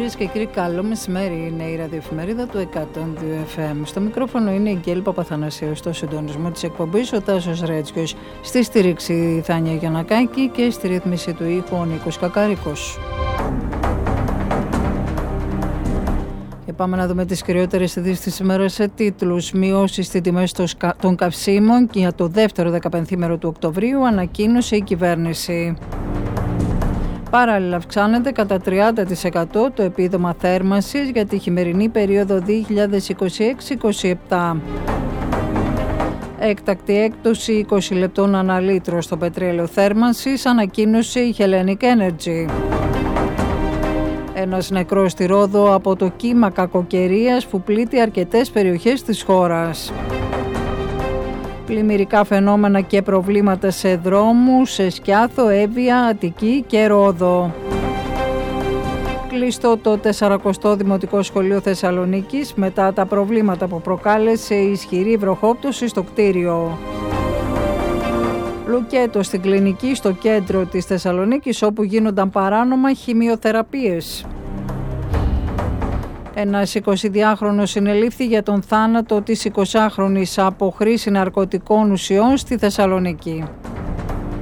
Κυρίες και κύριοι, καλό μεσημέρι. Είναι η ραδιοεφημερίδα του 102 FM. Στο μικρόφωνο είναι η Γκέλη Παπαθανασίου, στο συντονισμό της εκπομπής ο Τάσος Ρέτσιος, στη στήριξη η Θάνια Γιαννακάκη και στη ρύθμιση του ήχου ο Νίκος Κακάρικος. Πάμε να δούμε τις κυριότερες ειδήσεις της ημέρας σε τίτλους. Μειώσεις στις τιμές των καυσίμων και για το δεύτερο 15ήμερο του Οκτωβρίου ανακοίνωσε η κυβέρνηση. Παράλληλα αυξάνεται κατά 30% το επίδομα θέρμανσης για τη χειμερινή περίοδο 2026-27. Έκτακτη έκπτωση 20 λεπτών ανά λίτρο στο πετρέλαιο θέρμανσης ανακοίνωσε η Hellenic Energy. Ένας νεκρός στη Ρόδο από το κύμα κακοκαιρίας που πλήττει αρκετές περιοχές της χώρας. Πλημμυρικά φαινόμενα και προβλήματα σε δρόμους, σε Σκιάθο, Εύβοια, Αττική και Ρόδο. Κλειστό το 40ο Δημοτικό Σχολείο Θεσσαλονίκης μετά τα προβλήματα που προκάλεσε η ισχυρή βροχόπτωση στο κτίριο. Λουκέτο στην κλινική στο κέντρο της Θεσσαλονίκης όπου γίνονταν παράνομα χημειοθεραπείες. Ένας 22χρονος συνελήφθη για τον θάνατο της 20χρονης από χρήση ναρκωτικών ουσιών στη Θεσσαλονίκη.